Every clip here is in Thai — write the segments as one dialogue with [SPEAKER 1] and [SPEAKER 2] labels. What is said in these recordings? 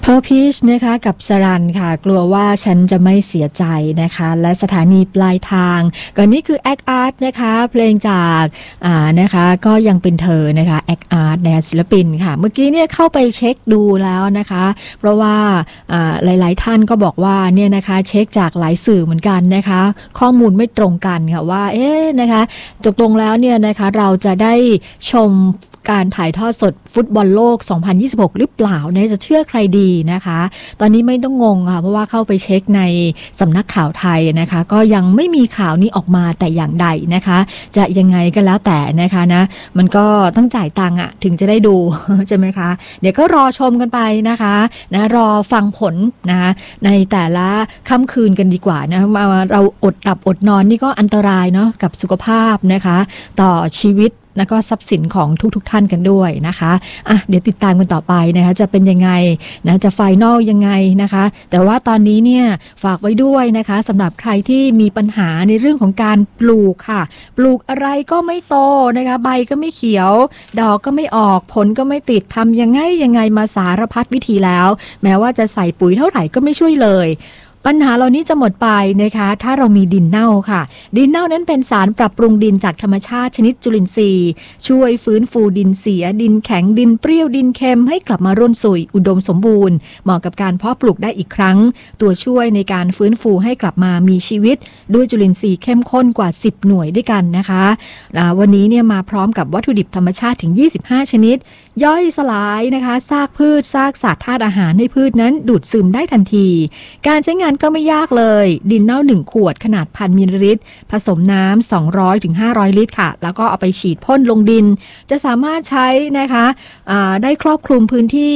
[SPEAKER 1] พอพีชนะคะกับสรันค่ะกลัวว่าฉันจะไม่เสียใจนะคะและสถานีปลายทางก่อนนี้คือแอคอาร์ตนะคะเพลงจากนะคะก็ยังเป็นเธอนะคะแอคอาร์ตนะคะศิลปินค่ะเมื่อกี้เนี่ยเข้าไปเช็คดูแล้วนะคะเพราะว่าหลายๆท่านก็บอกว่าเนี่ยนะคะเช็คจากหลายสื่อเหมือนกันนะคะข้อมูลไม่ตรงกันค่ะว่านะคะตกลงแล้วเนี่ยนะคะเราจะได้ชมการถ่ายทอดสดฟุตบอลโลก 2026 หรือเปล่าเนี่ยจะเชื่อใครดีนะคะตอนนี้ไม่ต้องงงค่ะเพราะว่าเข้าไปเช็คในสำนักข่าวไทยนะคะก็ยังไม่มีข่าวนี้ออกมาแต่อย่างใดนะคะจะยังไงก็แล้วแต่นะคะนะมันก็ต้องจ่ายตังค์ถึงจะได้ดูใช่ไหมคะเดี๋ยวก็รอชมกันไปนะคะนะรอฟังผลนะคะในแต่ละค่ำคืนกันดีกว่านะเราอดหลับอดนอนนี่ก็อันตรายเนาะกับสุขภาพนะคะต่อชีวิตแล้วก็ทรัพย์สินของทุกท่านกันด้วยนะคะเดี๋ยวติดตามกันต่อไปนะคะจะเป็นยังไงนะจะไฟนอลยังไงนะคะแต่ว่าตอนนี้เนี่ยฝากไว้ด้วยนะคะสำหรับใครที่มีปัญหาในเรื่องของการปลูกค่ะปลูกอะไรก็ไม่โตนะคะใบก็ไม่เขียวดอกก็ไม่ออกผลก็ไม่ติดทำยังไงมาสารพัดวิธีแล้วแม้ว่าจะใส่ปุ๋ยเท่าไหร่ก็ไม่ช่วยเลยปัญหาเหล่านี้จะหมดไปนะคะถ้าเรามีดินเน่าค่ะดินเน่านั้นเป็นสารปรับปรุงดินจากธรรมชาติชนิดจุลินทรีย์ช่วยฟื้นฟูดินเสียดินแข็งดินเปรี้ยวดินเค็มให้กลับมาร่วนสุยอุดมสมบูรณ์เหมาะกับการเพาะปลูกได้อีกครั้งตัวช่วยในการฟื้นฟูให้กลับมามีชีวิตด้วยจุลินทรีย์เข้มข้นกว่า10หน่วยด้วยกันนะคะวันนี้เนี่ยมาพร้อมกับวัตถุดิบธรรมชาติถึง25ชนิดย่อยสลายนะคะซากพืชซากสัตว์ธาตุอาหารในพืชนั้นดูดซึมได้ทันทีการใช้งานก็ไม่ยากเลยดินเน่า1ขวดขนาด1,000 มิลลิลิตรผสมน้ำ200 ถึง 500 ลิตรค่ะแล้วก็เอาไปฉีดพ่นลงดินจะสามารถใช้นะคะได้ครอบคลุมพื้นที่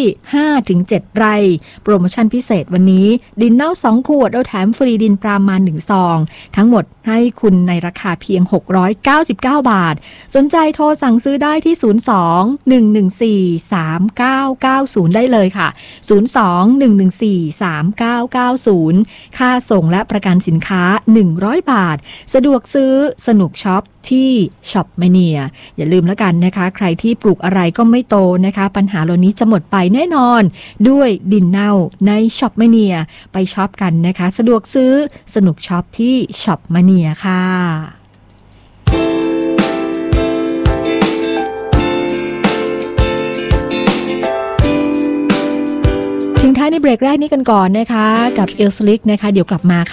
[SPEAKER 1] 5-7 ไร่โปรโมชั่นพิเศษวันนี้ดินเน่า2ขวดเอาแถมฟรีดินปรามาณ1ซองทั้งหมดให้คุณในราคาเพียง699 บาทสนใจโทรสั่งซื้อได้ที่02-114-3990ได้เลยค่ะ02-114-3990ค่าส่งและประกันสินค้า100 บาทสะดวกซื้อสนุกช็อปที่ช็อปแมเนียอย่าลืมแล้วกันนะคะใครที่ปลูกอะไรก็ไม่โตนะคะปัญหาเหล่านี้จะหมดไปแน่นอนด้วยดินเน่าในช็อปแมเนียไปช็อปกันนะคะสะดวกซื้อสนุกช็อปที่ช็อปแมเนียค่ะทิ้งท้ายในเบรกแรกนี้กันก่อนนะคะกับเอลสลิกนะคะเดี๋ยวกลับมาค่ะ